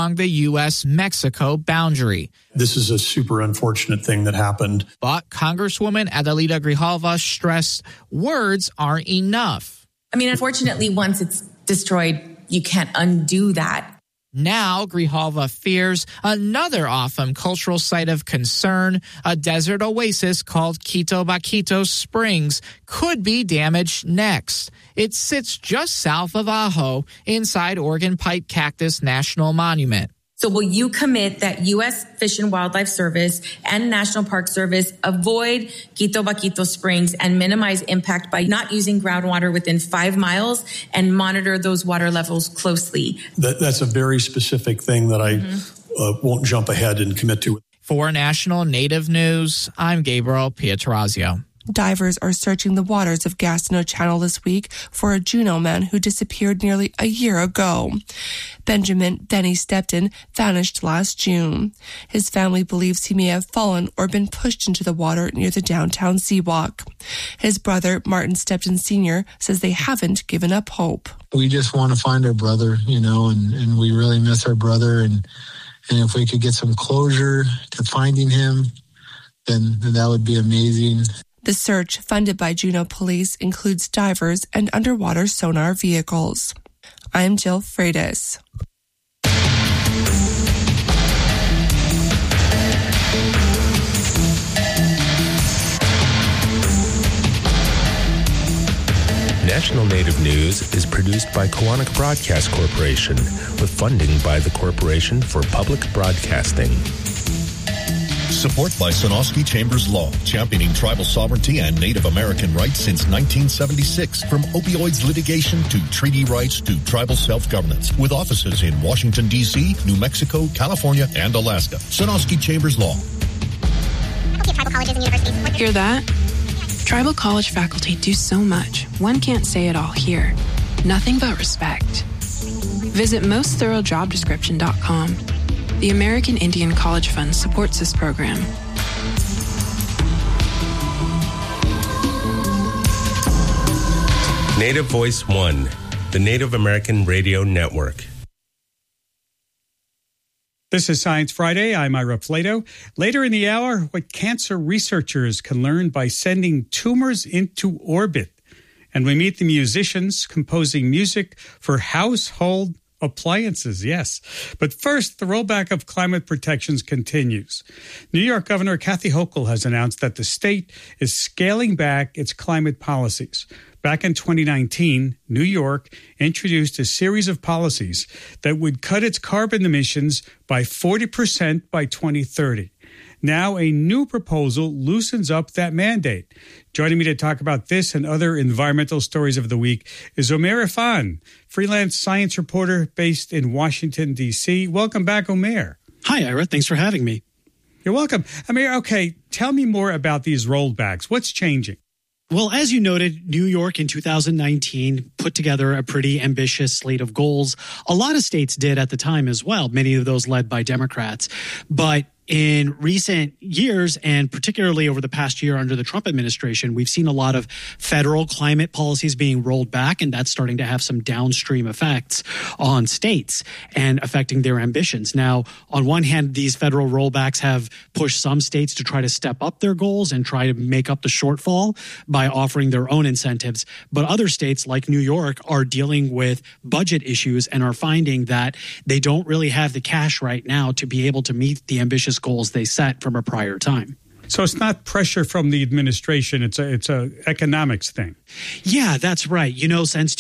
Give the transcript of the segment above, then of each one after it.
along the U.S.-Mexico boundary. This is a super unfortunate thing that happened. But Congresswoman Adelita Grijalva stressed words aren't enough. I mean, unfortunately, once it's destroyed, you can't undo that. Now, Grijalva fears another Otham cultural site of concern, a desert oasis called Quito Baquito Springs, could be damaged next. It sits just south of Ajo, inside Oregon Pipe Cactus National Monument. So will you commit that U.S. Fish and Wildlife Service and National Park Service avoid Quito Baquito Springs and minimize impact by not using groundwater within 5 miles and monitor those water levels closely? That's a very specific thing that I won't jump ahead and commit to. For National Native News, I'm Gabriel Pietrorazio. Divers are searching the waters of Gastineau Channel this week for a Juneau man who disappeared nearly a year ago. Benjamin Denny Stepton vanished last June. His family believes he may have fallen or been pushed into the water near the downtown Seawalk. His brother, Martin Stepton Sr., says they haven't given up hope. We just want to find our brother, and we really miss our brother. And if we could get some closure to finding him, then that would be amazing. The search, funded by Juneau Police, includes divers and underwater sonar vehicles. I'm Jill Freitas. National Native News is produced by Koahnic Broadcast Corporation with funding by the Corporation for Public Broadcasting. Support by Sonosky Chambers Law, championing tribal sovereignty and Native American rights since 1976. From opioids litigation to treaty rights to tribal self-governance. With offices in Washington, D.C., New Mexico, California, and Alaska. Sonosky Chambers Law. Tribal colleges and universities. Hear that? Tribal college faculty do so much. One can't say it all here. Nothing but respect. Visit mostthoroughdjobdescription.com. The American Indian College Fund supports this program. Native Voice One, the Native American Radio Network. This is Science Friday. I'm Ira Flato. Later in the hour, what cancer researchers can learn by sending tumors into orbit. And we meet the musicians composing music for household appliances, yes. But first, the rollback of climate protections continues. New York Governor Kathy Hochul has announced that the state is scaling back its climate policies. Back in 2019, New York introduced a series of policies that would cut its carbon emissions by 40% by 2030. Now, a new proposal loosens up that mandate. Joining me to talk about this and other environmental stories of the week is Omer Irfan, freelance science reporter based in Washington, D.C. Welcome back, Omer. Hi, Ira. Thanks for having me. You're welcome. Omer, okay, tell me more about these rollbacks. What's changing? Well, as you noted, New York in 2019 put together a pretty ambitious slate of goals. A lot of states did at the time as well, many of those led by Democrats. But in recent years, and particularly over the past year under the Trump administration, we've seen a lot of federal climate policies being rolled back, and that's starting to have some downstream effects on states and affecting their ambitions. Now, on one hand, these federal rollbacks have pushed some states to try to step up their goals and try to make up the shortfall by offering their own incentives. But other states like New York are dealing with budget issues and are finding that they don't really have the cash right now to be able to meet the ambitious goals they set from a prior time. So it's not pressure from the administration. It's a economics thing. Yeah, that's right. You know, since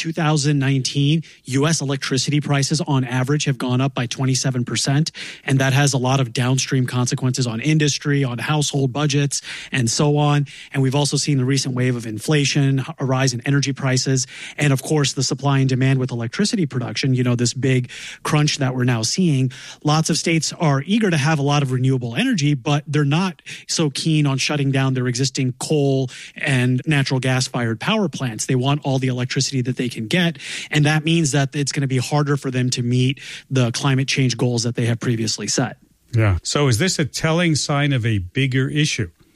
2019, U.S. electricity prices on average have gone up by 27%. And that has a lot of downstream consequences on industry, on household budgets, and so on. And we've also seen the recent wave of inflation, a rise in energy prices, and of course, the supply and demand with electricity production, you know, this big crunch that we're now seeing. Lots of states are eager to have a lot of renewable energy, but they're not so keen on shutting down their existing coal and natural gas-fired power plants. They want all the electricity that they can get, and that means that it's going to be harder for them to meet the climate change goals that they have previously set. Yeah. So is this a telling sign of a bigger issue?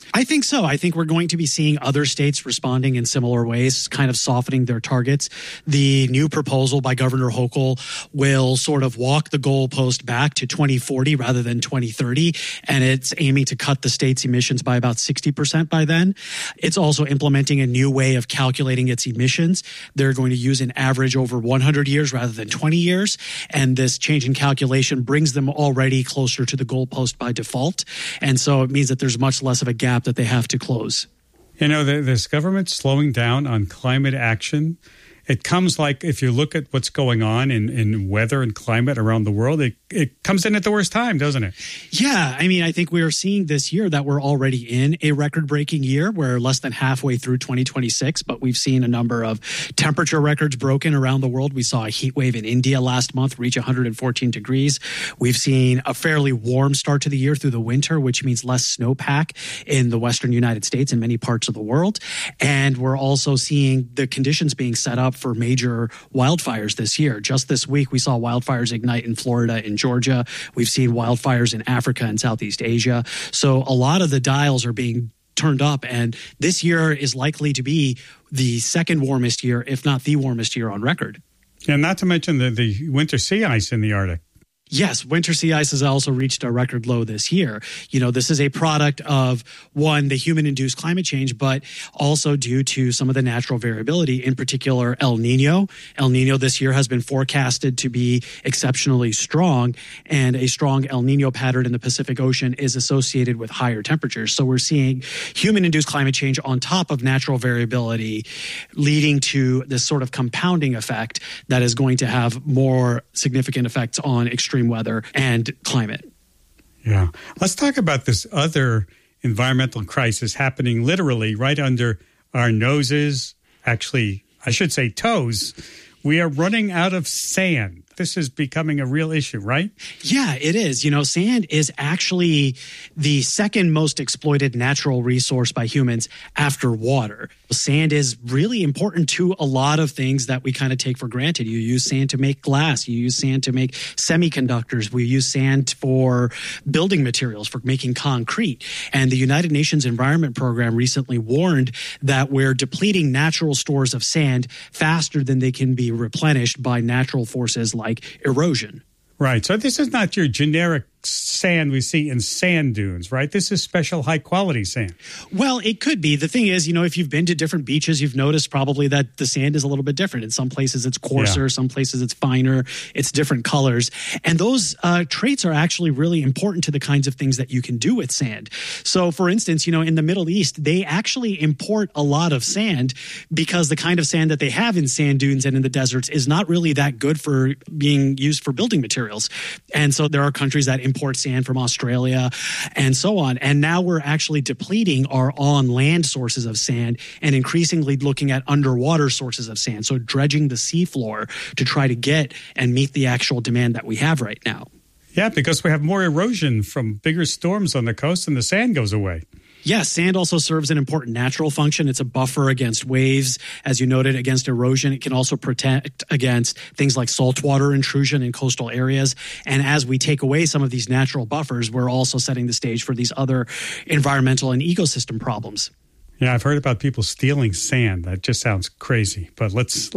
I think so. I think we're going to be seeing other states responding in similar ways, kind of softening their targets. The new proposal by Governor Hochul will sort of walk the goalpost back to 2040 rather than 2030, and it's aiming to cut the state's emissions by about 60% by then. It's also implementing a new way of calculating its emissions. They're going to use an average over 100 years rather than 20 years, and this change in calculation brings them already closer to the goalpost by default, and so it means that there's much less of a gap that they have to close. You know, this government slowing down on climate action, it comes like if you look at what's going on in weather and climate around the world, it comes in at the worst time, doesn't it? Yeah. I mean, I think we are seeing this year that we're already in a record-breaking year. We're less than halfway through 2026, but we've seen a number of temperature records broken around the world. We saw a heat wave in India last month reach 114 degrees. We've seen a fairly warm start to the year through the winter, which means less snowpack in the western United States and many parts of the world. And we're also seeing the conditions being set up for major wildfires this year. Just this week, we saw wildfires ignite in Florida and Georgia. We've seen wildfires in Africa and Southeast Asia. So a lot of the dials are being turned up, and this year is likely to be the second warmest year, if not the warmest year on record. And not to mention the winter sea ice in the Arctic. Yes, winter sea ice has also reached a record low this year. You know, this is a product of, one, the human-induced climate change, but also due to some of the natural variability, in particular El Nino. El Nino this year has been forecasted to be exceptionally strong, and a strong El Nino pattern in the Pacific Ocean is associated with higher temperatures. So we're seeing human-induced climate change on top of natural variability, leading to this sort of compounding effect that is going to have more significant effects on extreme weather and climate. Yeah. Let's talk about this other environmental crisis happening literally right under our noses. Actually, I should say toes. We are running out of sand. This is becoming a real issue, right? Yeah, it is. You know, sand is actually the second most exploited natural resource by humans after water. Sand is really important to a lot of things that we kind of take for granted. You use sand to make glass. You use sand to make semiconductors. We use sand for building materials, for making concrete. And the United Nations Environment Program recently warned that we're depleting natural stores of sand faster than they can be replenished by natural forces like erosion. Right. So this is not your generic sand we see in sand dunes, right? This is special high-quality sand. Well, it could be. The thing is, you know, if you've been to different beaches, you've noticed probably that the sand is a little bit different. In some places it's coarser, some places it's finer, it's different colors. And those traits are actually really important to the kinds of things that you can do with sand. So, for instance, you know, in the Middle East, they actually import a lot of sand because the kind of sand that they have in sand dunes and in the deserts is not really that good for being used for building materials. And so there are countries that import sand from Australia and so on. And now we're actually depleting our on-land sources of sand and increasingly looking at underwater sources of sand. So dredging the seafloor to try to get and meet the actual demand that we have right now. Yeah, because we have more erosion from bigger storms on the coast and the sand goes away. Yes, sand also serves an important natural function. It's a buffer against waves, as you noted, against erosion. It can also protect against things like saltwater intrusion in coastal areas. And as we take away some of these natural buffers, we're also setting the stage for these other environmental and ecosystem problems. Yeah, I've heard about people stealing sand. That just sounds crazy. But let's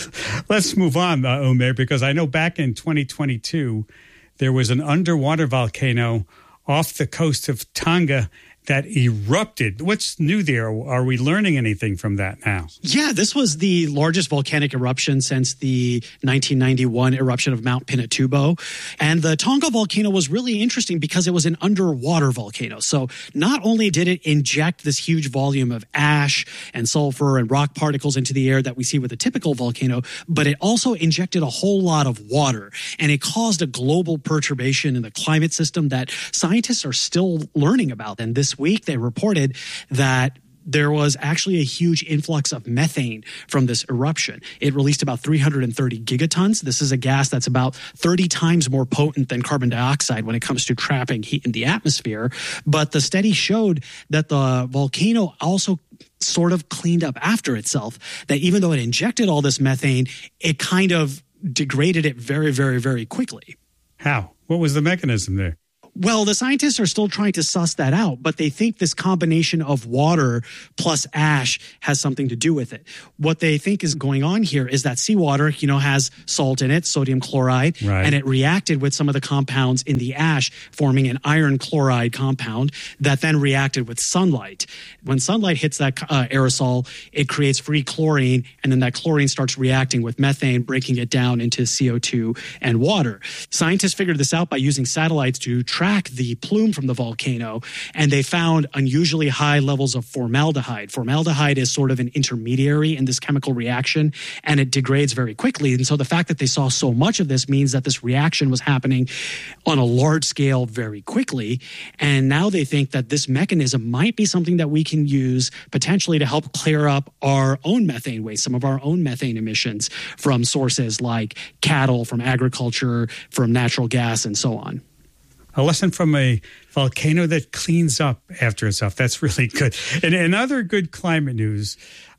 move on, Omer, because I know back in 2022, there was an underwater volcano off the coast of Tonga that erupted. What's new there? Are we learning anything from that now? Yeah, this was the largest volcanic eruption since the 1991 eruption of Mount Pinatubo. And the Tonga volcano was really interesting because it was an underwater volcano. So not only did it inject this huge volume of ash and sulfur and rock particles into the air that we see with a typical volcano, but it also injected a whole lot of water. And it caused a global perturbation in the climate system that scientists are still learning about. And this week, they reported that there was actually a huge influx of methane from this eruption. It released about 330 gigatons. This is a gas that's about 30 times more potent than carbon dioxide when it comes to trapping heat in the atmosphere. But the study showed that the volcano also sort of cleaned up after itself, that even though it injected all this methane, it kind of degraded it very, very, very quickly. How? What was the mechanism there? Well, the scientists are still trying to suss that out, but they think this combination of water plus ash has something to do with it. What they think is going on here is that seawater, has salt in it, sodium chloride, and it reacted with some of the compounds in the ash, forming an iron chloride compound that then reacted with sunlight. When sunlight hits that aerosol, it creates free chlorine, and then that chlorine starts reacting with methane, breaking it down into CO2 and water. Scientists figured this out by using satellites to track the plume from the volcano, and they found unusually high levels of formaldehyde. Formaldehyde is sort of an intermediary in this chemical reaction, and it degrades very quickly. And so the fact that they saw so much of this means that this reaction was happening on a large scale very quickly. And now they think that this mechanism might be something that we can use potentially to help clear up our own methane waste, some of our own methane emissions from sources like cattle, from agriculture, from natural gas, and so on. A lesson from a volcano that cleans up after itself. That's really good. And in other good climate news,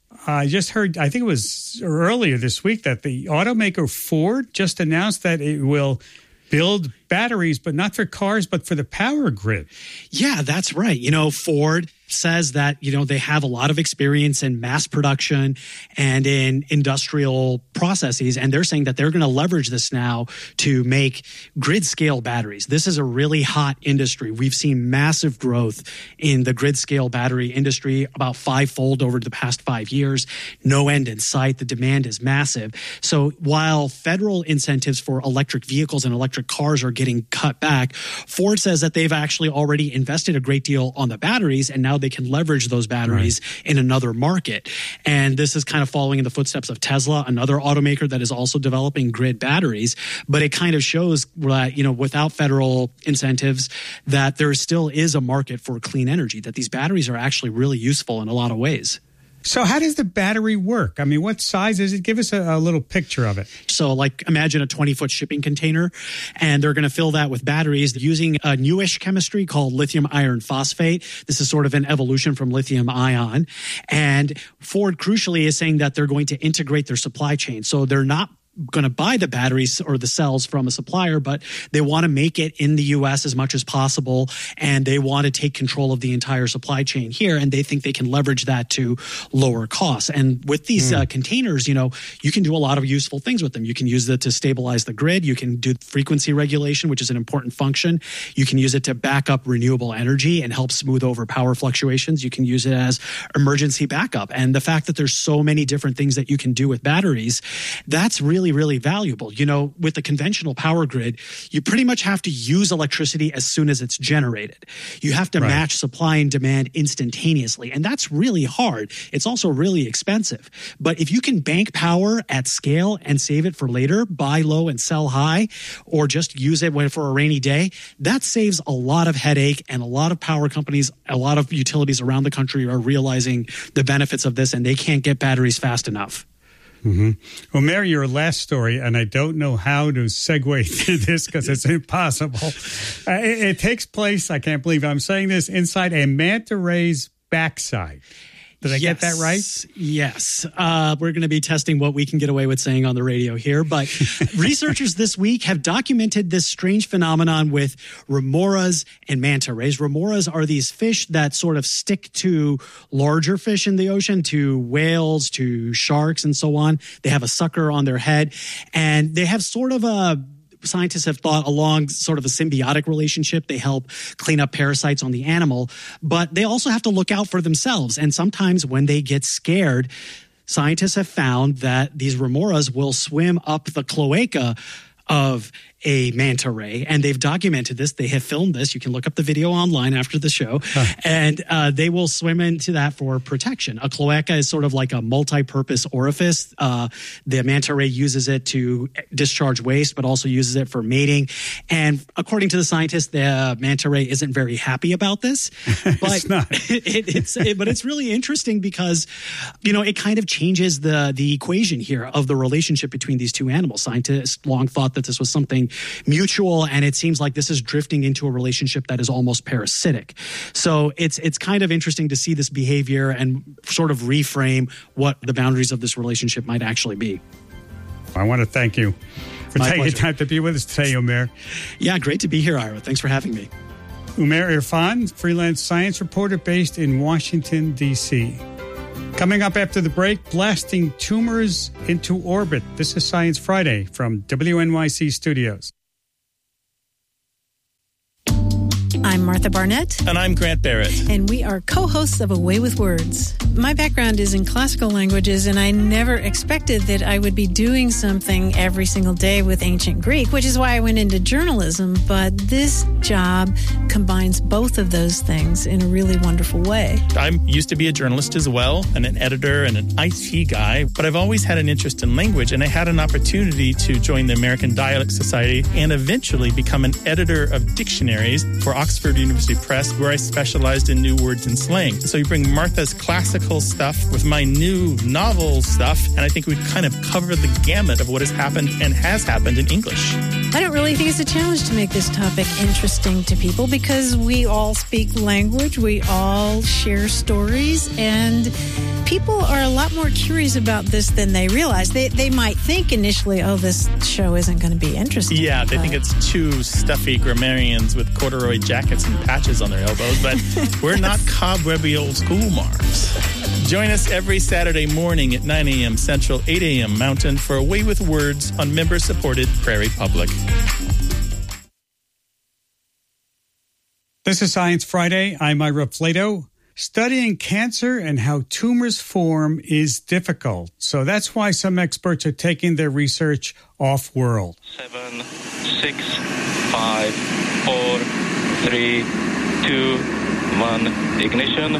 I just heard, I think it was earlier this week, that the automaker Ford just announced that it will build batteries, but not for cars, but for the power grid. Yeah, that's right. Ford says that, they have a lot of experience in mass production and in industrial processes. And they're saying that they're going to leverage this now to make grid scale batteries. This is a really hot industry. We've seen massive growth in the grid scale battery industry, about 5-fold over the past 5 years. No end in sight. The demand is massive. So while federal incentives for electric vehicles and electric cars are getting cut back, Ford says that they've actually already invested a great deal on the batteries, and now they can leverage those batteries in another market. And this is kind of following in the footsteps of Tesla, another automaker that is also developing grid batteries. But it kind of shows that, without federal incentives, that there still is a market for clean energy, that these batteries are actually really useful in a lot of ways. So how does the battery work? I mean, what size is it? Give us a little picture of it. So imagine a 20-foot shipping container, and they're going to fill that with batteries using a newish chemistry called lithium iron phosphate. This is sort of an evolution from lithium ion. And Ford, crucially, is saying that they're going to integrate their supply chain. So they're not going to buy the batteries or the cells from a supplier, but they want to make it in the U.S. as much as possible, and they want to take control of the entire supply chain here, and they think they can leverage that to lower costs. And with these containers, you can do a lot of useful things with them. You can use it to stabilize the grid. You can do frequency regulation, which is an important function. You can use it to back up renewable energy and help smooth over power fluctuations. You can use it as emergency backup. And the fact that there's so many different things that you can do with batteries, that's really valuable. With the conventional power grid, you pretty much have to use electricity as soon as it's generated. You have to match supply and demand instantaneously, and that's really hard. It's also really expensive. But if you can bank power at scale and save it for later, buy low and sell high, or just use it for a rainy day, that saves a lot of headache, and a lot of power companies, a lot of utilities around the country are realizing the benefits of this, and they can't get batteries fast enough. Mm-hmm. Well, Mary, your last story, and I don't know how to segue to this because it's impossible. It takes place, I can't believe I'm saying this, inside a manta ray's backside. Did I get that right? Yes. We're going to be testing what we can get away with saying on the radio here. But researchers this week have documented this strange phenomenon with remoras and manta rays. Remoras are these fish that sort of stick to larger fish in the ocean, to whales, to sharks, and so on. They have a sucker on their head, and they have sort of scientists have thought along sort of a symbiotic relationship. They help clean up parasites on the animal, but they also have to look out for themselves. And sometimes when they get scared, scientists have found that these remoras will swim up the cloaca of a manta ray, and they've documented this. They have filmed this. You can look up the video online after the show, and they will swim into that for protection. A cloaca is sort of like a multi-purpose orifice. The manta ray uses it to discharge waste, but also uses it for mating. And according to the scientists, the manta ray isn't very happy about this. But it's not. But it's really interesting because, it kind of changes the equation here of the relationship between these two animals. Scientists long thought that this was something mutual, and it seems like this is drifting into a relationship that is almost parasitic. So it's kind of interesting to see this behavior and sort of reframe what the boundaries of this relationship might actually be. I want to thank you for taking time to be with us today, Omer. Yeah, great to be here, Ira. Thanks for having me. Umair Irfan, freelance science reporter based in Washington, D.C. Coming up after the break, blasting tumors into orbit. This is Science Friday from WNYC Studios. I'm Martha Barnett. And I'm Grant Barrett. And we are co-hosts of A Way with Words. My background is in classical languages, and I never expected that I would be doing something every single day with ancient Greek, which is why I went into journalism. But this job combines both of those things in a really wonderful way. I used to be a journalist as well, and an editor and an IT guy, but I've always had an interest in language, and I had an opportunity to join the American Dialect Society and eventually become an editor of dictionaries for Oxford University Press, where I specialized in new words and slang. So you bring Martha's classical stuff with my new novel stuff, and I think we kind of cover the gamut of what has happened and has happened in English. I don't really think it's a challenge to make this topic interesting to people because we all speak language, we all share stories, and people are a lot more curious about this than they realize. They might think initially, oh, this show isn't going to be interesting. Yeah, they think it's two stuffy grammarians with corduroy jackets and patches on their elbows, but we're not cobwebby old school marks. Join us every Saturday morning at 9 a.m. Central, 8 a.m. Mountain for A Way with Words on member-supported Prairie Public. This is Science Friday. I'm Ira Flato. Studying cancer and how tumors form is difficult. So that's why some experts are taking their research off-world. 7, 6, 5, 4, 3, 2, 1, ignition.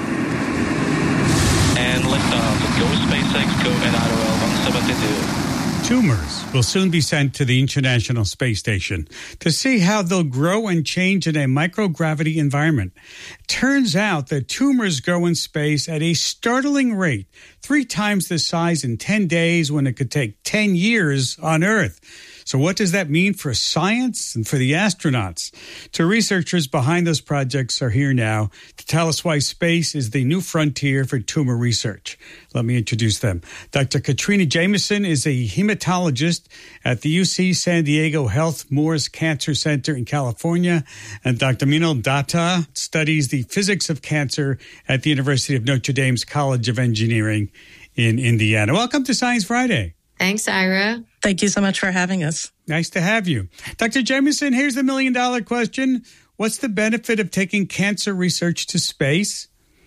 And liftoff. Go SpaceX, go NROL 172. Tumors will soon be sent to the International Space Station to see how they'll grow and change in a microgravity environment. Turns out that tumors grow in space at a startling rate, 3 times the size in 10 days when it could take 10 years on Earth. So what does that mean for science and for the astronauts? Two researchers behind those projects are here now to tell us why space is the new frontier for tumor research. Let me introduce them. Dr. Katrina Jameson is a hematologist at the UC San Diego Health Moores Cancer Center in California. And Dr. Minal Datta studies the physics of cancer at the University of Notre Dame's College of Engineering in Indiana. Welcome to Science Friday. Thanks, Ira. Thank you so much for having us. Nice to have you. Dr. Jameson, here's the million-dollar question. What's the benefit of taking cancer research to space?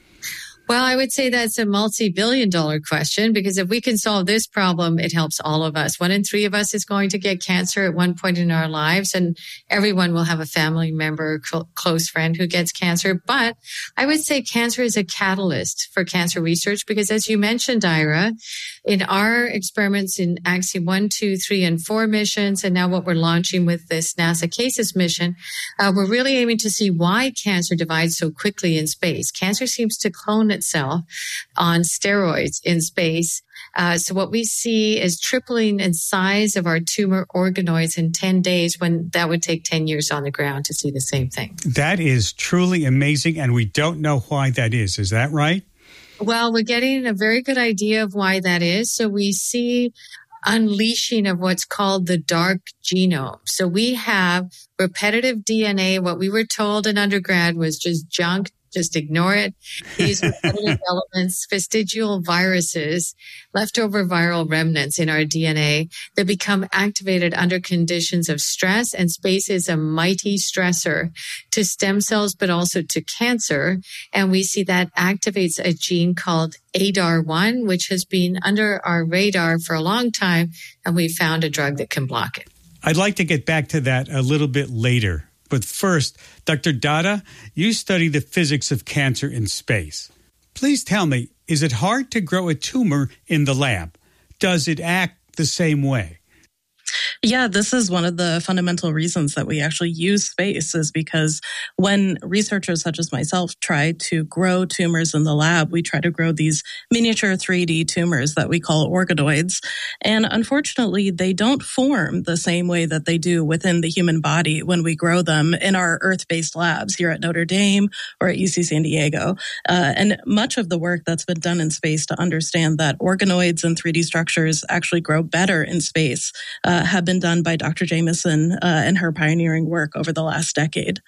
Well, I would say that's a multi-billion-dollar question because if we can solve this problem, it helps all of us. 1 in 3 of us is going to get cancer at one point in our lives, and everyone will have a family member, close friend who gets cancer. But I would say cancer is a catalyst for cancer research because, as you mentioned, Ira, in our experiments in Axiom 1, 2, 3, and 4 missions, and now what we're launching with this NASA CASES mission, we're really aiming to see why cancer divides so quickly in space. Cancer seems to clone itself on steroids in space. So what we see is tripling in size of our tumor organoids in 10 days when that would take 10 years on the ground to see the same thing. That is truly amazing, and we don't know why that is. Is that right? Well, we're getting a very good idea of why that is. So we see unleashing of what's called the dark genome. So we have repetitive DNA. What we were told in undergrad was just junk. Just ignore it. These repetitive elements, vestigial viruses, leftover viral remnants in our DNA that become activated under conditions of stress. And space is a mighty stressor to stem cells, but also to cancer. And we see that activates a gene called ADAR1, which has been under our radar for a long time. And we found a drug that can block it. I'd like to get back to that a little bit later. But first, Dr. Datta, you study the physics of cancer in space. Please tell me, is it hard to grow a tumor in the lab? Does it act the same way? Yeah, this is one of the fundamental reasons that we actually use space is because when researchers such as myself try to grow tumors in the lab, we try to grow these miniature 3D tumors that we call organoids. And unfortunately, they don't form the same way that they do within the human body when we grow them in our Earth-based labs here at Notre Dame or at UC San Diego. And much of the work that's been done in space to understand that organoids and 3D structures actually grow better in space have been done by Dr. Jameson and her pioneering work over the last decade.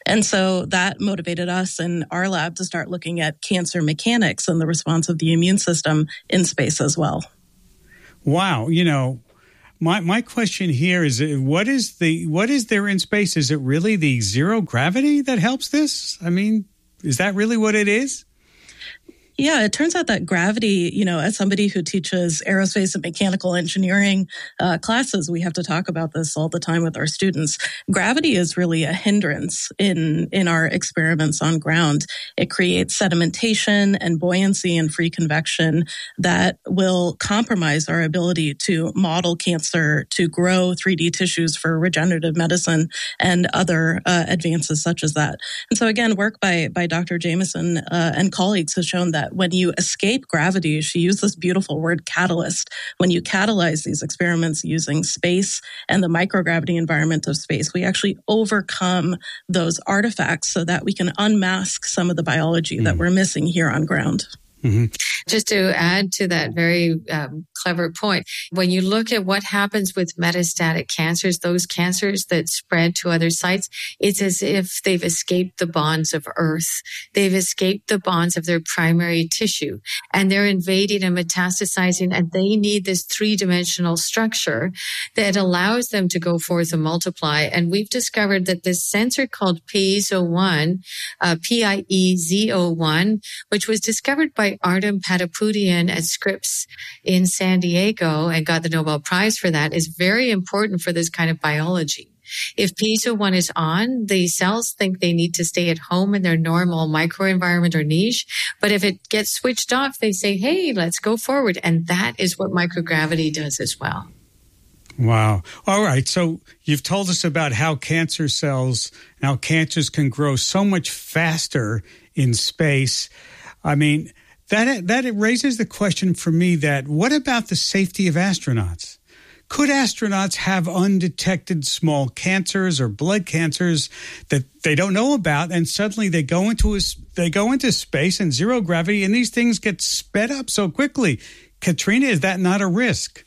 And so that motivated us in our lab to start looking at cancer mechanics and the response of the immune system in space as well. Wow. My question here is, what is there in space? Is it really the zero gravity that helps this? I mean, is that really what it is? Yeah, it turns out that gravity, as somebody who teaches aerospace and mechanical engineering classes, we have to talk about this all the time with our students. Gravity is really a hindrance in our experiments on ground. It creates sedimentation and buoyancy and free convection that will compromise our ability to model cancer, to grow 3D tissues for regenerative medicine and other advances such as that. And so again, work by Dr. Jameson and colleagues has shown that when you escape gravity, she used this beautiful word catalyst. When you catalyze these experiments using space and the microgravity environment of space, we actually overcome those artifacts so that we can unmask some of the biology that we're missing here on ground. Mm-hmm. Just to add to that very clever point, when you look at what happens with metastatic cancers, those cancers that spread to other sites, it's as if they've escaped the bonds of Earth. They've escaped the bonds of their primary tissue, and they're invading and metastasizing, and they need this three-dimensional structure that allows them to go forth and multiply. And we've discovered that this sensor called Piezo1, Piezo1, which was discovered by Artem Patapoutian at Scripps in San Diego and got the Nobel Prize for that, is very important for this kind of biology. If Piezo1 is on, the cells think they need to stay at home in their normal microenvironment or niche. But if it gets switched off, they say, hey, let's go forward. And that is what microgravity does as well. Wow. All right. So you've told us about how cancer cells, how cancers can grow so much faster in space. I mean, that it raises the question for me that what about the safety of astronauts? Could astronauts have undetected small cancers or blood cancers that they don't know about, and suddenly they go into space in zero gravity, and these things get sped up so quickly? Katrina, is that not a risk?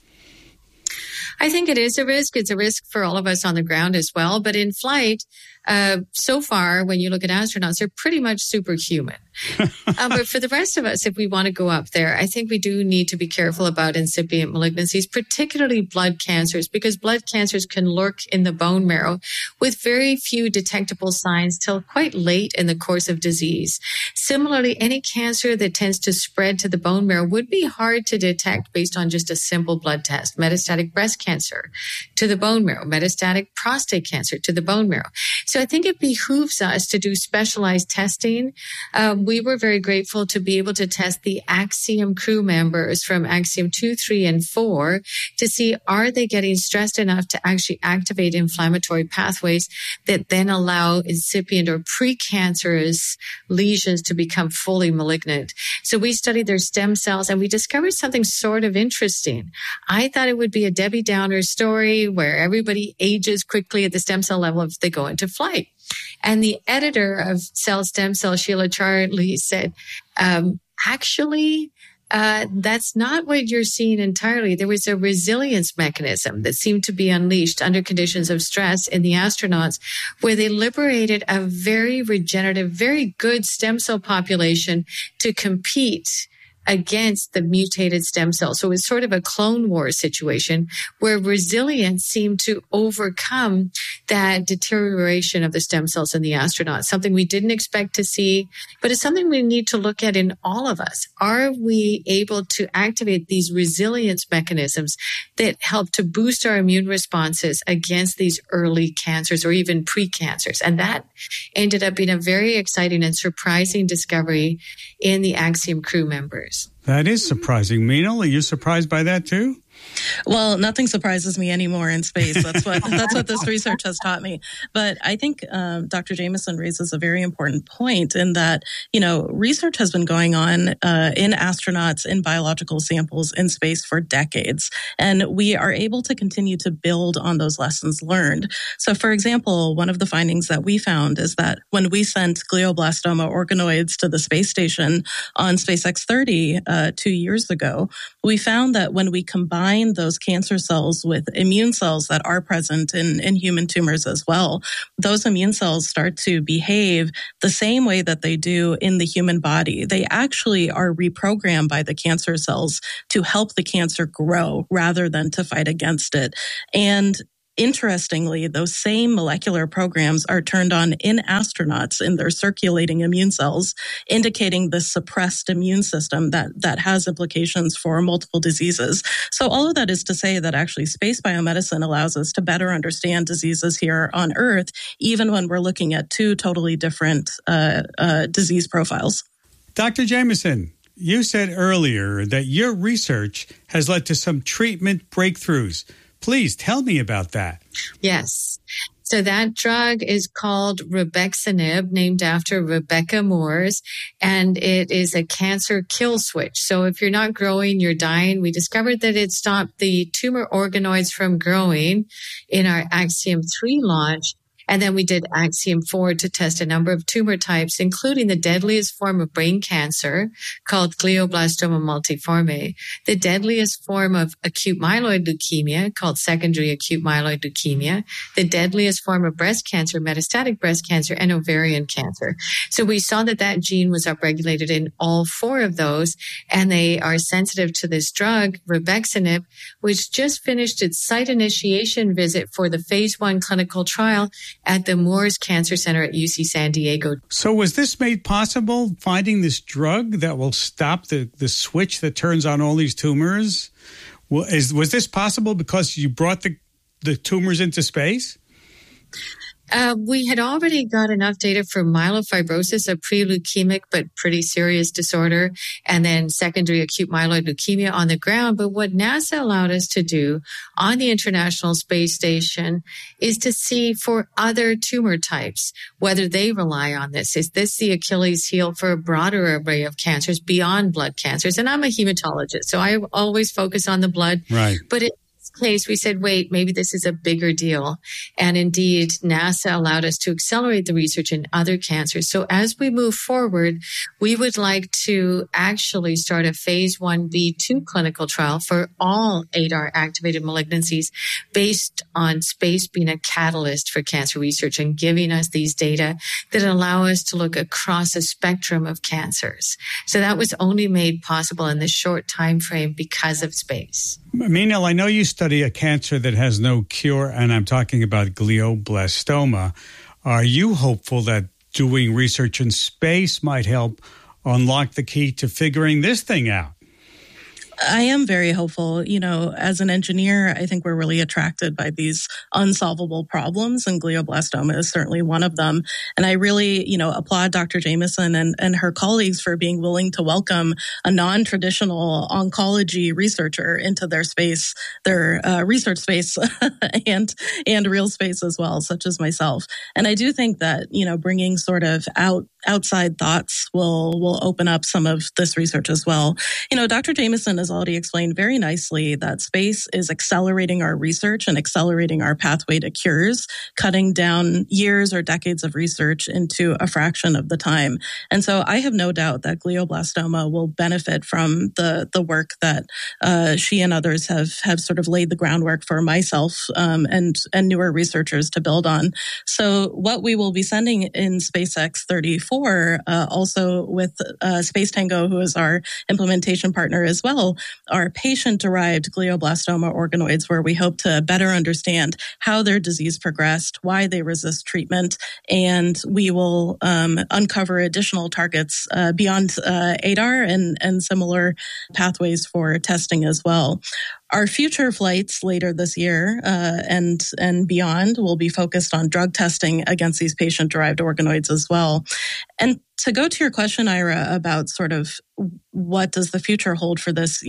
I think it is a risk. It's a risk for all of us on the ground as well. But in flight, so far, when you look at astronauts, they're pretty much superhuman. But for the rest of us, if we want to go up there, I think we do need to be careful about incipient malignancies, particularly blood cancers, because blood cancers can lurk in the bone marrow with very few detectable signs till quite late in the course of disease. Similarly, any cancer that tends to spread to the bone marrow would be hard to detect based on just a simple blood test. Metastatic breast cancer to the bone marrow, metastatic prostate cancer to the bone marrow. So I think it behooves us to do specialized testing. We were very grateful to be able to test the Axiom crew members from Axiom 2, 3, and 4 to see, are they getting stressed enough to actually activate inflammatory pathways that then allow incipient or precancerous lesions to become fully malignant. So we studied their stem cells and we discovered something sort of interesting. I thought it would be a Debbie Downer story where everybody ages quickly at the stem cell level if they go into flight. And the editor of Cell Stem Cell, Sheila Charlie, said, actually, that's not what you're seeing entirely. There was a resilience mechanism that seemed to be unleashed under conditions of stress in the astronauts, where they liberated a very regenerative, very good stem cell population to compete against the mutated stem cells. So it's sort of a clone war situation where resilience seemed to overcome that deterioration of the stem cells in the astronauts, something we didn't expect to see, but it's something we need to look at in all of us. Are we able to activate these resilience mechanisms that help to boost our immune responses against these early cancers or even precancers? And that ended up being a very exciting and surprising discovery in the Axiom crew members. That is surprising. Meenal, are you surprised by that too? Well, nothing surprises me anymore in space. That's what this research has taught me. But I think Dr. Jameson raises a very important point in that, research has been going on in astronauts, in biological samples in space for decades. And we are able to continue to build on those lessons learned. So, for example, one of the findings that we found is that when we sent glioblastoma organoids to the space station on SpaceX 30 2 years ago, we found that when we combine find those cancer cells with immune cells that are present in human tumors as well, those immune cells start to behave the same way that they do in the human body. They actually are reprogrammed by the cancer cells to help the cancer grow rather than to fight against it. And interestingly, those same molecular programs are turned on in astronauts in their circulating immune cells, indicating the suppressed immune system that has implications for multiple diseases. So all of that is to say that actually space biomedicine allows us to better understand diseases here on Earth, even when we're looking at two totally different disease profiles. Dr. Jamieson, you said earlier that your research has led to some treatment breakthroughs. Please tell me about that. Yes. So that drug is called Rebexinib, named after Rebecca Moores, and it is a cancer kill switch. So if you're not growing, you're dying. We discovered that it stopped the tumor organoids from growing in our Axiom 3 launch. And then we did Axiom 4 to test a number of tumor types, including the deadliest form of brain cancer called glioblastoma multiforme, the deadliest form of acute myeloid leukemia called secondary acute myeloid leukemia, the deadliest form of breast cancer, metastatic breast cancer, and ovarian cancer. So we saw that that gene was upregulated in all 4 of those, and they are sensitive to this drug, Rebexinib, which just finished its site initiation visit for the phase 1 clinical trial at the Moores Cancer Center at UC San Diego. So was this made possible, finding this drug that will stop the switch that turns on all these tumors? Was this possible because you brought the tumors into space? We had already got enough data for myelofibrosis, a pre-leukemic but pretty serious disorder, and then secondary acute myeloid leukemia on the ground. But what NASA allowed us to do on the International Space Station is to see for other tumor types, whether they rely on this. Is this the Achilles heel for a broader array of cancers beyond blood cancers? And I'm a hematologist, so I always focus on the blood. Right. But case, we said, wait, maybe this is a bigger deal. And indeed, NASA allowed us to accelerate the research in other cancers. So as we move forward, we would like to actually start a phase 1b/2 clinical trial for all ADAR-activated malignancies based on space being a catalyst for cancer research and giving us these data that allow us to look across a spectrum of cancers. So that was only made possible in this short time frame because of space. Meenal, I know you study a cancer that has no cure, and I'm talking about glioblastoma. Are you hopeful that doing research in space might help unlock the key to figuring this thing out? I am very hopeful. You know, as an engineer, I think we're really attracted by these unsolvable problems, and glioblastoma is certainly one of them. And I really, applaud Dr. Jamieson and her colleagues for being willing to welcome a non-traditional oncology researcher into their space, their research space and real space as well, such as myself. And I do think that, bringing sort of outside thoughts will open up some of this research as well. Dr. Jamieson has already explained very nicely that space is accelerating our research and accelerating our pathway to cures, cutting down years or decades of research into a fraction of the time. And so I have no doubt that glioblastoma will benefit from the work that she and others have sort of laid the groundwork for myself and newer researchers to build on. So what we will be sending in SpaceX 34, also with Space Tango, who is our implementation partner as well, are patient-derived glioblastoma organoids, where we hope to better understand how their disease progressed, why they resist treatment, and we will uncover additional targets beyond ADAR and similar pathways for testing as well. Our future flights later this year and beyond will be focused on drug testing against these patient-derived organoids as well. And to go to your question, Ira, about sort of what does the future hold for this,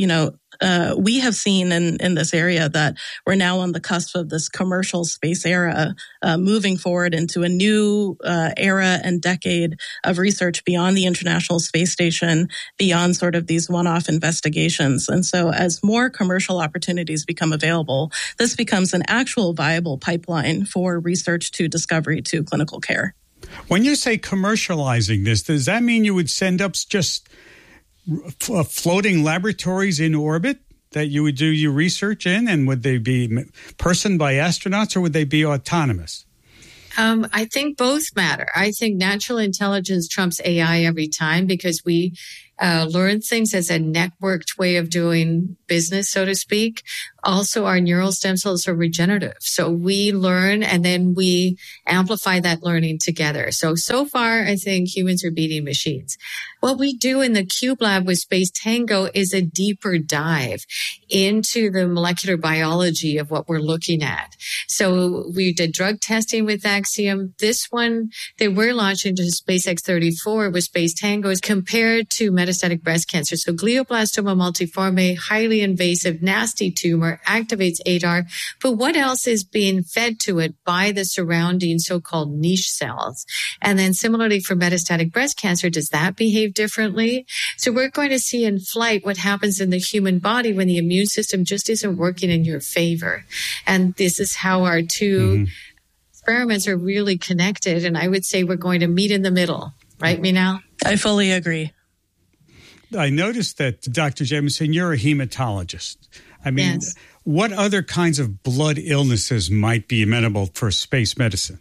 we have seen in this area that we're now on the cusp of this commercial space era, moving forward into a new era and decade of research beyond the International Space Station, beyond sort of these one-off investigations. And so as more commercial opportunities become available, this becomes an actual viable pipeline for research to discovery to clinical care. When you say commercializing this, does that mean you would send up just floating laboratories in orbit that you would do your research in? And would they be personed by astronauts or would they be autonomous? I think both matter. I think natural intelligence trumps AI every time because we learn things as a networked way of doing business, so to speak. Also, our neural stem cells are regenerative. So we learn and then we amplify that learning together. So far, I think humans are beating machines. What we do in the Cube Lab with Space Tango is a deeper dive into the molecular biology of what we're looking at. So we did drug testing with Axiom. This one that we're launching to SpaceX 34 with Space Tango is compared to metastatic breast cancer. So glioblastoma multiforme, highly invasive, nasty tumor, activates ADAR. But what else is being fed to it by the surrounding so-called niche cells? And then similarly for metastatic breast cancer, does that behave differently? So we're going to see in flight what happens in the human body when the immune system just isn't working in your favor. And this is how our two experiments are really connected. And I would say we're going to meet in the middle. Right, Minal? I fully agree. I noticed that, Dr. Jamieson, you're a hematologist. I mean, yes. What other kinds of blood illnesses might be amenable for space medicine?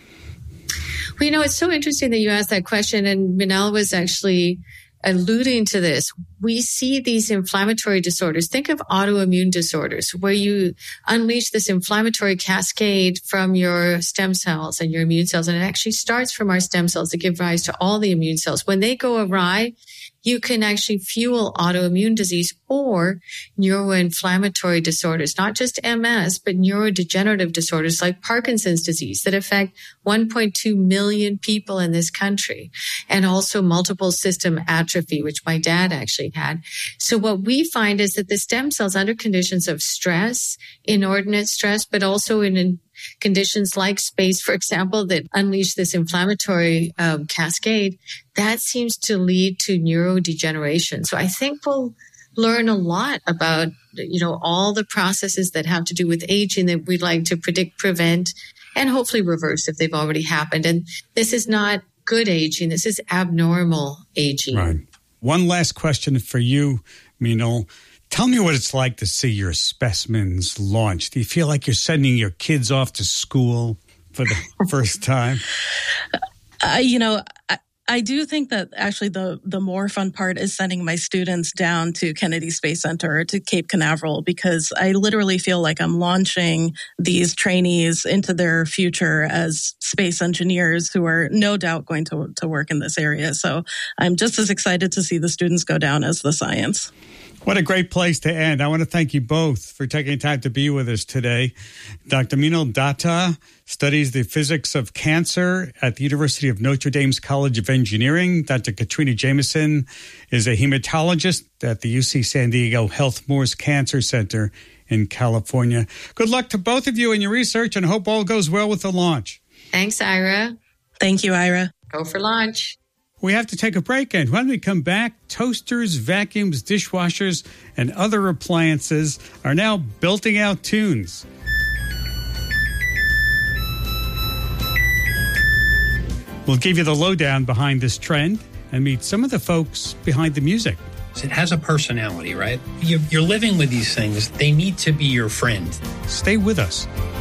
Well, it's so interesting that you asked that question, and Minal was actually alluding to this. We see these inflammatory disorders. Think of autoimmune disorders where you unleash this inflammatory cascade from your stem cells and your immune cells, and it actually starts from our stem cells that give rise to all the immune cells. When they go awry, you can actually fuel autoimmune disease or neuroinflammatory disorders, not just MS, but neurodegenerative disorders like Parkinson's disease that affect 1.2 million people in this country, and also multiple system atrophy, which my dad actually had. So what we find is that the stem cells under conditions of stress, inordinate stress, but also in conditions like space, for example, that unleash this inflammatory cascade, that seems to lead to neurodegeneration. So I think we'll learn a lot about, all the processes that have to do with aging that we'd like to predict, prevent, and hopefully reverse if they've already happened. And this is not good aging. This is abnormal aging. Right. One last question for you, Minal. Tell me what it's like to see your specimens launched. Do you feel like you're sending your kids off to school for the first time? I do think that actually the more fun part is sending my students down to Kennedy Space Center or to Cape Canaveral, because I literally feel like I'm launching these trainees into their future as space engineers who are no doubt going to work in this area. So I'm just as excited to see the students go down as the science. What a great place to end. I want to thank you both for taking time to be with us today. Dr. Minal Datta studies the physics of cancer at the University of Notre Dame's College of Engineering. Dr. Katrina Jamieson is a hematologist at the UC San Diego Health Moores Cancer Center in California. Good luck to both of you in your research, and hope all goes well with the launch. Thanks, Ira. Thank you, Ira. Go for launch. We have to take a break, and when we come back, toasters, vacuums, dishwashers, and other appliances are now belting out tunes. We'll give you the lowdown behind this trend and meet some of the folks behind the music. It has a personality, right? You're living with these things. They need to be your friend. Stay with us.